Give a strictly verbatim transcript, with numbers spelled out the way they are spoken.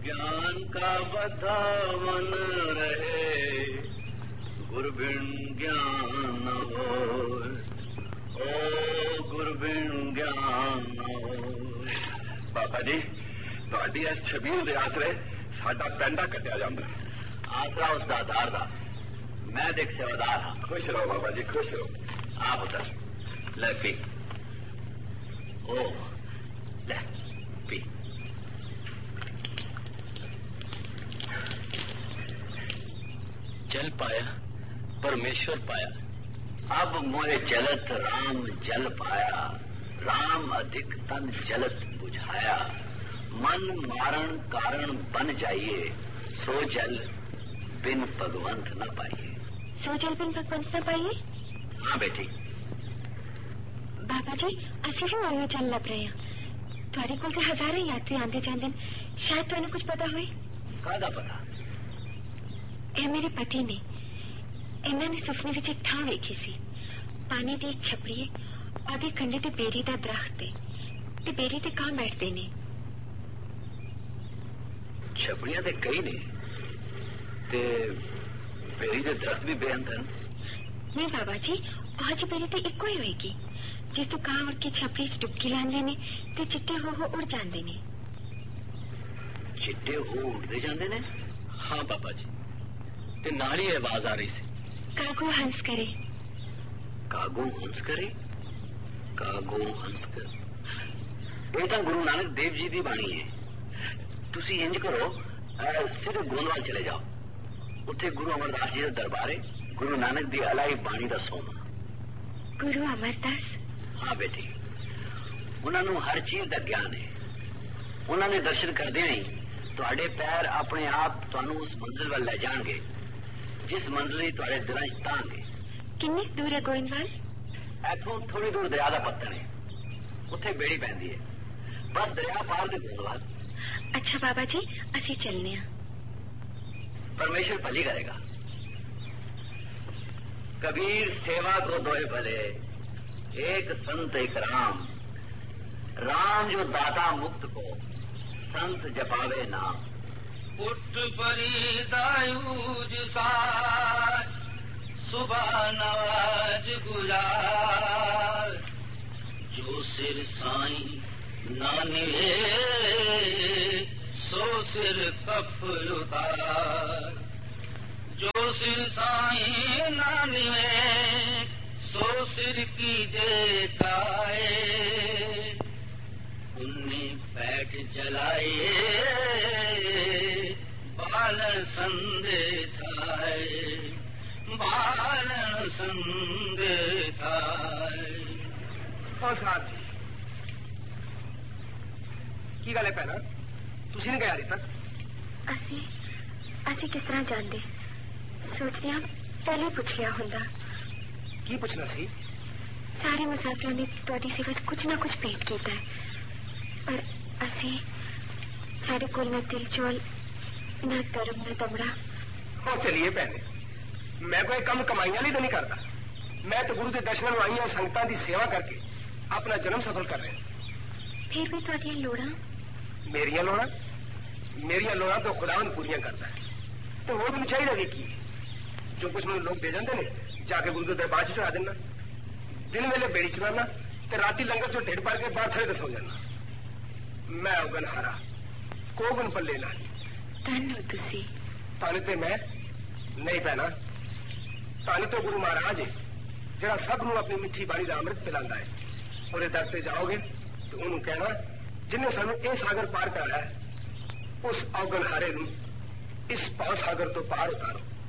ज्ञान का बधावन रहे, गुरबिन ज्ञान न हो, ओ गुरबिन ज्ञान न हो। बाबा जी, ਤੁਹਾਡੀ ਇਸ ਛਬੀਲ ਦੇ ਆਸਰੇ ਸਾਡਾ ਪੈਂਡਾ ਕੱਟਿਆ ਜਾਂਦਾ। ਆਸਰਾ ਉਸ ਦਾ ਆਧਾਰ ਦਾ, ਮੈਂ ਦੇਖ ਸੇਵਾਦਾਰ ਹਾਂ। ਖੁਸ਼ ਰਹੋ ਬਾਬਾ ਜੀ, ਖੁਸ਼ ਰਹੋ। ਆ ਪੁੱਤਰ ਲੈ ਪੀ। ओ ले पी। जल पाया परमेश्वर पाया, अब मोहे जलत राम जल पाया। राम अधिक तन जलत बुझाया, मन मारण कारण बन जाइए, सो जल बिन भगवंत न पाइए। सो जल बिन भगवंत न पाइए? हाँ बेटी। बाबा जी, ਅਸੀਂ ਵੀ ਉਹਨੂੰ ਚੱਲ ਲੱਭ ਰਹੇ ਹਾਂ। ਤੁਹਾਡੇ ਕੋਲ ਤੇ ਹਜ਼ਾਰਾਂ ਯਾਤਰੀ ਆਉਂਦੇ ਜਾਂਦੇ ਨੇ, ਸ਼ਾਇਦ ਤੁਹਾਨੂੰ ਕੁਝ ਪਤਾ ਹੋਵੇ। ਕਾਹਦਾ ਪਤਾ? ਇਹ ਮੇਰੇ ਪਤੀ ਨੇ, ਇਹਨਾਂ ਨੇ ਸੁਪਨੇ ਵਿੱਚ ਇੱਕ ਥਾਂ ਵੇਖੀ ਸੀ। ਪਾਣੀ ਦੀ ਇੱਕ ਛਪੜੀ, ਉਹਦੇ ਕੰਢੇ ਤੇ ਬੇਰੀ ਦਾ ਦਰਖਤ ਹੈ, ਤੇ ਬੇਰੀ ਤੇ ਕਾਂ ਬੈਠਦੇ ਨੇ। ਛਪੜੀਆਂ ਤੇ ਕਈ ਨੇ, ਤੇ ਬੇਰੀ ਦੇ ਦਰਖਤ ਵੀ ਬੇਅੰਤ ਹਨ। ਨਹੀਂ ਬਾਬਾ ਜੀ, ਉਹ ਜੀ ਬੇਰੀ ਤੇ ਇੱਕੋ ਹੀ ਹੋਏਗੀ, ਜਿਸ ਤੋਂ ਕਾਂ ਉੜ ਕੇ ਛਪੜੀ ਚ ਡੁਬਕੀ ਲਾਉਂਦੇ ਨੇ ਤੇ ਚਿੱਟੇ ਹੋ ਹੋ ਉੜ ਜਾਂਦੇ ਨੇ। ਚਿੱਟੇ ਹੋ ਉੜਦੇ ਜਾਂਦੇ ਨੇ? ਹਾਂ ਬਾਬਾ ਜੀ, ਤੇ ਨਾਲ ਹੀ ਆਵਾਜ਼ ਆ ਰਹੀ ਸੀ, ਕਾਗੋ ਹੰਸ ਕਰੇ। ਕਾਗੋ ਹੰਸ ਕਰੇ? ਕਾਗੋ ਹੰਸ ਕਰ, ਇਹ ਤਾਂ ਗੁਰੂ ਨਾਨਕ ਦੇਵ ਜੀ ਦੀ ਬਾਣੀ ਹੈ। ਤੁਸੀਂ ਇੰਜ ਕਰੋ, ਸਿੱਧੇ ਗੋਂਦਵਾਲ ਚਲੇ ਜਾਓ, ਉੱਥੇ ਗੁਰੂ ਅਮਰਦਾਸ ਜੀ ਦਾ ਦਰਬਾਰ ਹੈ, ਗੁਰੂ ਨਾਨਕ ਦੀ ਅਲਾਈ ਬਾਣੀ ਦਾ ਸੋਮਾ। ਗੁਰੂ ਅਮਰਦਾਸ? हाँ बेटी, उन्होंने हर चीज का ज्ञान है। उन्होंने दर्शन करदे ही तुहाडे पैर अपने आप तुहानू उस मंजिल वाल ले जाएंगे जिस मंजिल ही तुहाडे दिलों च तांगे। किन्नी दूर है गोइंदवाल? इथों थोड़ी दूर दरिया का पत्तन है, उत्थे बेड़ी पैंदी है, बस दरिया पार दे गोइंदवाल। अच्छा बाबा जी, असी चलने हैं। परमेश्वर भली करेगा। कबीर सेवा को दोए भले, एक संत एक राम। राम जो दाता मुक्त को, संत जपावे नाम। उठ परी दायूज सार, सुबह नवाज गुजार। जो सिर साईं ना निवे, सो सिर कफर उतार। जो सिर साईं ना निवे, सो सिर की देखाए। उन्ने पैठ जलाए, बालन संदे थाए, बालन संदे थाए। ओ साहब जी, की गल है भैना, तुसी नहीं गए हाले तक? असी असी किस तरह जानते? सोचते हैं पहले पूछ लिया हुंदा। की पूछना सी? सारे मुसाफिरों ने तुहाडी सेवा च कुछ ना कुछ भेंट कीता है, पर असी साडे कोल ना तिल चौल, ना धर्म, ना तमड़ा। ओ चलिए भैने, मैं कोई कम कमाइयां लिए तो नहीं करता। मैं तो गुरु के दर्शनों आई हूं, संगतां दी सेवा करके अपना जन्म सफल कर रहे हैं। फिर भी तुहाडियां लोड़ां? मेरियां लोड़ां? मेरियां लोड़ां तो खुदावन पूरियां करता है, तो होर मैनूं चाहिदा वी की? जो कुछ मैनूं लोग दे जांदे ने, जाके गुरु के दरबार च चढ़ा देना। दिन वेले बेड़ी चलाना, ते राती लंगर चो ढिड भर के बाहर थड़े ते सो जाना। मैं उगन हारा, कोगन पल्ले ना। धन हो तुसी। ताने ते मैं नहीं पैना, ताने तो गुरु महाराज है जरा सब नूं अपनी मिठी बाणी दा अमृत पिलांदा है। ਉਹਦੇ ਦਰ ਤੇ जाओगे तो ਉਹਨੂੰ कहना, जिन्हें सानू ਇਹ सागर पार कराया, उस औगन हारे नूं इस पाव सागर तो पार उतारो।